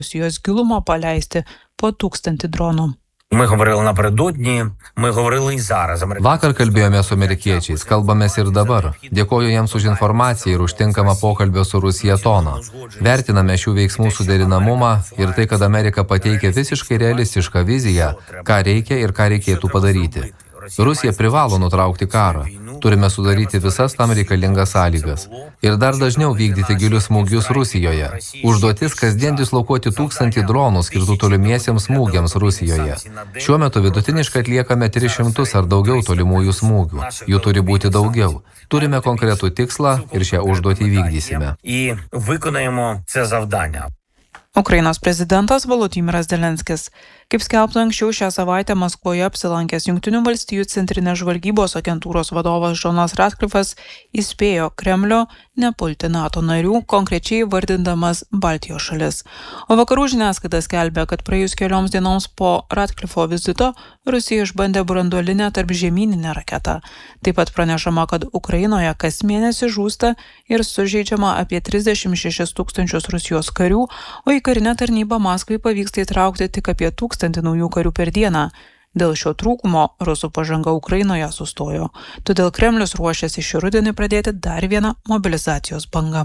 Rusijos gilumo paleisti po 1000 dronų. Ми говорили напередодні, ми говорили і зараз. Vakar kalbėjome su amerikiečiais, kalbamės ir dabar. Dėkoju jiems už informaciją ir užtinkamą pokalbio su Rusija toną. Vertiname šių veiksmų suderinamumą ir tai, kad Amerika pateikia visiškai realistišką viziją, ką reikia ir ką reikėtų padaryti. Rusija privalo nutraukti karą. Turime sudaryti visas tam reikalingas sąlygas. Ir dar dažniau vykdyti gilius smūgius Rusijoje. Užduotis kasdien dislokuoti 1000 dronų skirtų tolimiesiems smūgiams Rusijoje. Šiuo metu vidutiniškai atliekame 300 ar daugiau tolimųjų smūgių. Jų turi būti daugiau. Turime konkretų tikslą ir šią užduotį vykdysime. І виконаємо це завдання. Ukrainos prezidentas Volodymyras Zelenskis. Kaip skelbta anksčiau, šią savaitę Maskvoje apsilankęs Jungtinių valstijų centrinės žvalgybos agentūros vadovas Johnas Ratcliffas įspėjo Kremlių nepulti NATO narių, konkrečiai vardindamas Baltijos šalis. O vakarų žiniasklaida skelbia, kad praėjus kelioms dienoms po Ratcliffo vizito Rusija išbandė branduolinę tarpžemyninę raketą. Taip pat pranešama, kad Ukrainoje kas mėnesį žūsta ir sužeidžiama apie 36 000 Rusijos karių, o į karinę tarnybą Maskvai pavyksta įtraukti tik apie 1000 naujų karių per dieną. Dėl šio trūkumo rusų pažanga Ukrainoje sustojo. Todėl Kremlius ruošiasi šį rudenį pradėti dar vieną mobilizacijos bangą.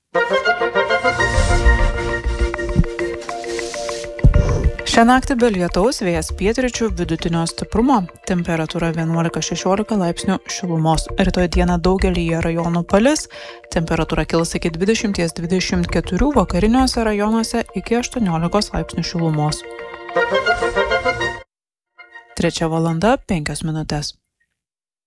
Šią naktį be lietaus, vėjas pietryčių vidutinio stiprumo, temperatūra 11–16 laipsnių šilumos. Rytoj dieną daugelyje rajonų palis, temperatūra kils iki 20–24, vakariniuose rajonuose iki 18 laipsnių šilumos. 3:05.